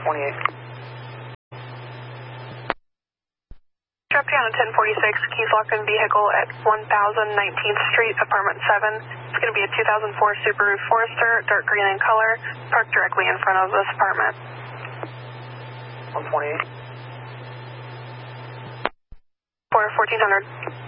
Drop down to 1046, keys locked in vehicle at 1019th Street, apartment 7. It's going to be a 2004 Subaru Forester, dark green in color, parked directly in front of this apartment. 128. For 1400.